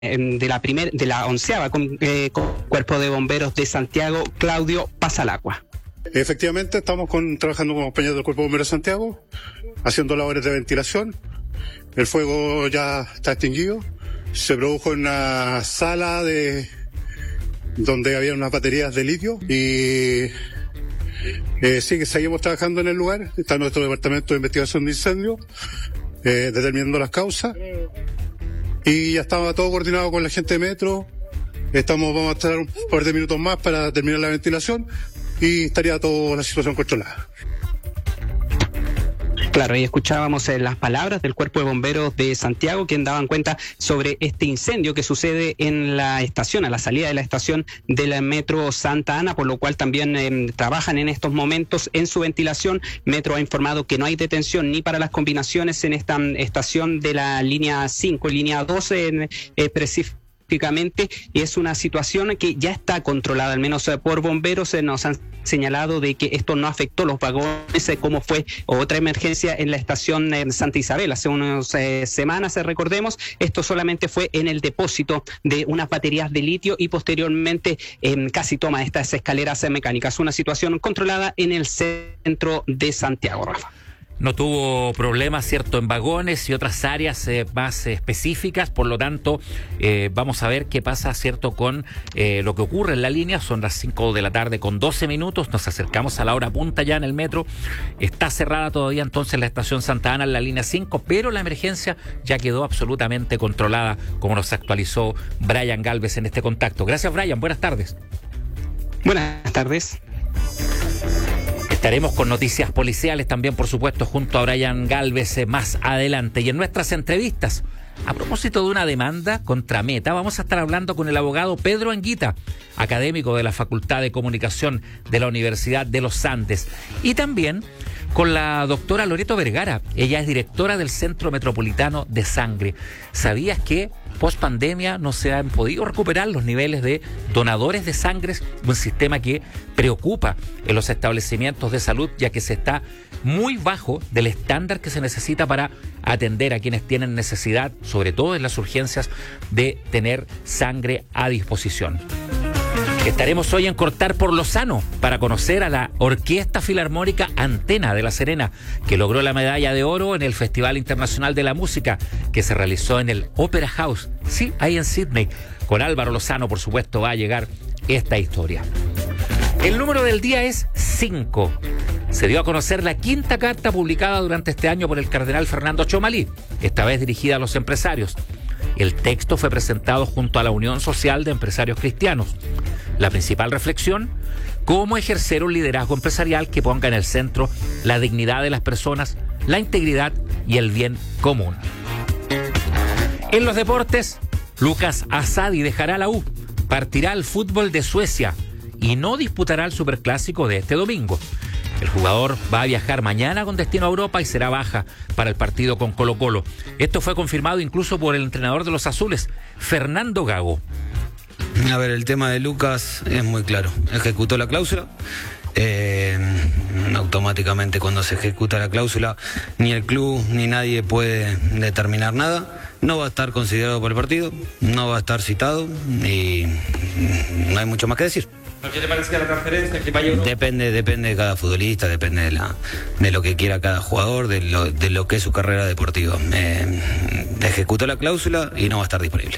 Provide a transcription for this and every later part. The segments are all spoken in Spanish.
de la 11ª Cuerpo de Bomberos de Santiago, Claudio Pasalacqua. Efectivamente, estamos trabajando con compañeros del Cuerpo de Bomberos de Santiago, haciendo labores de ventilación. El fuego ya está extinguido. Se produjo en una sala donde había unas baterías de litio y sí que seguimos trabajando en el lugar. Está nuestro departamento de investigación de incendios, determinando las causas. Y ya estaba todo coordinado con la gente de Metro. Vamos a estar un par de minutos más para terminar la ventilación y estaría toda la situación controlada. Claro, y escuchábamos las palabras del Cuerpo de Bomberos de Santiago, quien daban cuenta sobre este incendio que sucede en la estación, a la salida de la estación del Metro Santa Ana, por lo cual también trabajan en estos momentos en su ventilación. Metro ha informado que no hay detención ni para las combinaciones en esta estación de la línea 5, línea 12 específicamente, y es una situación que ya está controlada, al menos por bomberos. Nos han señalado de que esto no afectó los vagones, como fue otra emergencia en la estación Santa Isabel hace unas semanas, recordemos. Esto solamente fue en el depósito de unas baterías de litio y posteriormente casi toma estas escaleras mecánicas. Una situación controlada en el centro de Santiago, Rafa. No tuvo problemas, ¿cierto?, en vagones y otras áreas más específicas. Por lo tanto, vamos a ver qué pasa, ¿cierto?, con lo que ocurre en la línea. Son las 5 de la tarde con 12 minutos. Nos acercamos a la hora punta ya en el metro. Está cerrada todavía entonces la estación Santa Ana en la línea 5, pero la emergencia ya quedó absolutamente controlada, como nos actualizó Brian Galvez en este contacto. Gracias, Brian. Buenas tardes. Buenas tardes. Estaremos con noticias policiales también, por supuesto, junto a Brian Galvez más adelante. Y en nuestras entrevistas, a propósito de una demanda contra Meta, vamos a estar hablando con el abogado Pedro Anguita, académico de la Facultad de Comunicación de la Universidad de los Andes. Y también con la doctora Loreto Vergara. Ella es directora del Centro Metropolitano de Sangre. ¿Sabías que post pandemia no se han podido recuperar los niveles de donadores de sangre? Un sistema que preocupa en los establecimientos de salud, ya que se está muy bajo del estándar que se necesita para atender a quienes tienen necesidad, sobre todo en las urgencias, de tener sangre a disposición. Estaremos hoy en Cortar por Lozano para conocer a la Orquesta Filarmónica Antena de La Serena, que logró la medalla de oro en el Festival Internacional de la Música, que se realizó en el Opera House, sí, ahí en Sydney. Con Álvaro Lozano, por supuesto, va a llegar esta historia. El número del día es 5. Se dio a conocer la 5ª carta publicada durante este año por el cardenal Fernando Chomalí, esta vez dirigida a los empresarios. El texto fue presentado junto a la Unión Social de Empresarios Cristianos. La principal reflexión: cómo ejercer un liderazgo empresarial que ponga en el centro la dignidad de las personas, la integridad y el bien común. En los deportes, Lucas Asadi dejará la U, partirá al fútbol de Suecia y no disputará el Superclásico de este domingo. El jugador va a viajar mañana con destino a Europa y será baja para el partido con Colo-Colo. Esto fue confirmado incluso por el entrenador de los azules, Fernando Gago. A ver, el tema de Lucas es muy claro. Ejecutó la cláusula. Automáticamente, cuando se ejecuta la cláusula, ni el club ni nadie puede determinar nada. No va a estar considerado por el partido, no va a estar citado y no hay mucho más que decir. ¿Qué le parece a la transferencia? Depende de cada futbolista, depende de lo que quiera cada jugador, de lo que es su carrera deportiva. Ejecutó la cláusula y no va a estar disponible.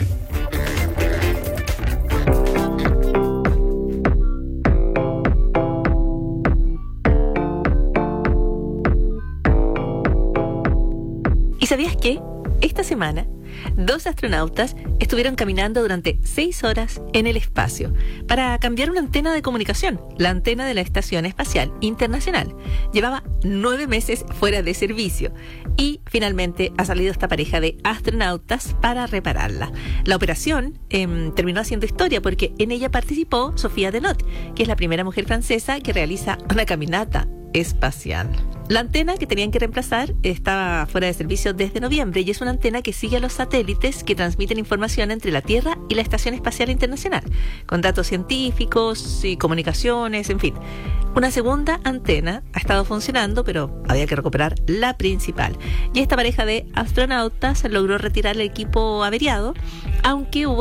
¿Y sabías qué? Esta semana, 2 astronautas estuvieron caminando durante 6 horas en el espacio para cambiar una antena de comunicación, la antena de la Estación Espacial Internacional. Llevaba 9 meses fuera de servicio y finalmente ha salido esta pareja de astronautas para repararla. La operación terminó haciendo historia porque en ella participó Sofía Denot, que es la primera mujer francesa que realiza una caminata espacial. La antena que tenían que reemplazar estaba fuera de servicio desde noviembre y es una antena que sigue a los satélites que transmiten información entre la Tierra y la Estación Espacial Internacional, con datos científicos y comunicaciones, en fin. Una segunda antena ha estado funcionando, pero había que recuperar la principal. Y esta pareja de astronautas logró retirar el equipo averiado, aunque hubo